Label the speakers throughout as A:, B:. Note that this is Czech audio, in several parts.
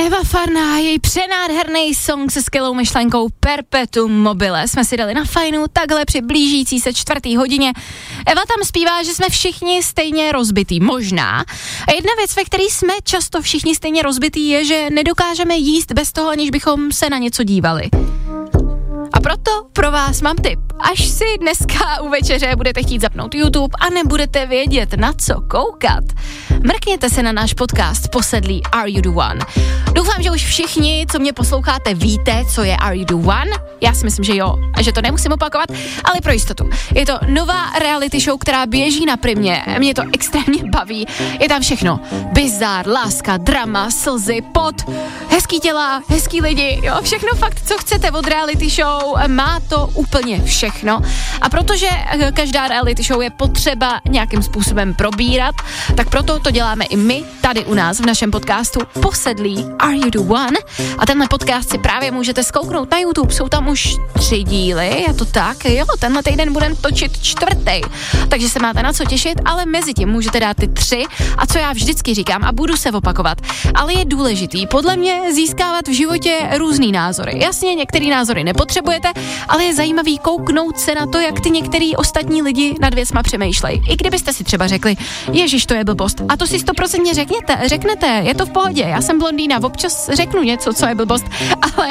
A: Eva Farná, její přenádherný song se skvělou myšlenkou Perpetuum mobile jsme si dali na fajnu takhle při blížící se 4. hodině. Eva tam zpívá, že jsme všichni stejně rozbitý, možná. A jedna věc, ve které jsme často všichni stejně rozbitý, je, že nedokážeme jíst bez toho, aniž bychom se na něco dívali. A proto pro vás mám tip. Až si dneska u večeře budete chtít zapnout YouTube a nebudete vědět, na co koukat, mrkněte se na náš podcast Posedlí Are You The One. Doufám, že už všichni, co mě posloucháte, víte, co je Are You The One. Já si myslím, že jo, a že to nemusím opakovat, ale pro jistotu. Je to nová reality show, která běží na Primě. Mě to extrémně baví. Je tam všechno. Bizár, láska, drama, slzy, pot, hezký těla, hezký lidi, jo, všechno fakt, co chcete od reality show. Má to úplně všechno. A protože každá reality show je potřeba nějakým způsobem probírat, tak proto to děláme i my tady u nás v našem podcastu Posedlí Are You The One. A tenhle podcast si právě můžete zkouknout na YouTube. Jsou tam už 3 díly, je to tak? Jo, tenhle týden budeme točit 4. Takže se máte na co těšit, ale mezi tím můžete dát ty 3. A co já vždycky říkám a budu se opakovat, ale je důležitý podle mě získávat v životě různý názory. Jasně, některý názory nepotřebujete, ale je zajímavý kouknout se na to, jak ty některý ostatní lidi nad věcma přemýšlejí. I kdybyste si třeba řekli, ježiš, to je blbost. A to si 100% řeknete, je to v pohodě. Já jsem blondýna, občas řeknu něco, co je blbost, ale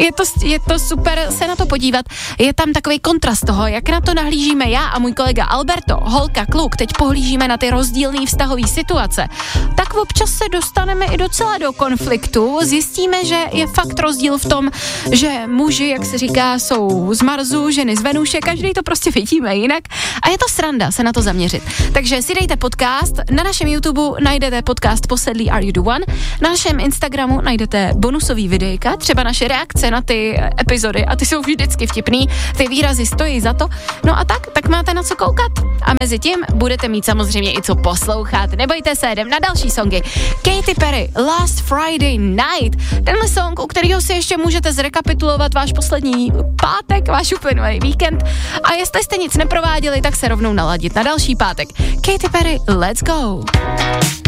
A: je to super se na to podívat. Je tam takový kontrast toho, jak na to nahlížíme já a můj kolega Alberto, holka, kluk, teď pohlížíme na ty rozdílný vztahový situace. Tak občas se dostaneme i docela do konfliktu. Zjistíme, že je fakt rozdíl v tom, že muži, jak se říká, jsou z Marsu, ženy z Venuše, každý to prostě vidíme jinak a je to sranda se na to zaměřit. Takže si dejte podcast, na našem YouTube najdete podcast Posedlí Are You The One, na našem Instagramu najdete bonusový videjka, třeba naše reakce na ty epizody a ty jsou vždycky vtipný, ty výrazy stojí za to, no a tak máte na co koukat a mezi tím budete mít samozřejmě i co poslouchat, nebojte se, jdem na další songy. Katy Perry, Last Friday Night, tenhle song, u kterého si ještě můžete zrekapitulovat váš poslední pátek, váš uplynulý víkend a jestli jste nic neprováděli, tak se rovnou naladit na další pátek. Katy Perry, let's go!